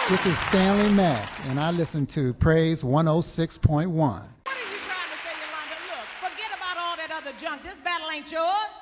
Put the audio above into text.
This is Stanley Mack, and I listen to Praise 106.1. What are you trying to say, Yolanda? Look, forget about all that other junk. This battle ain't yours.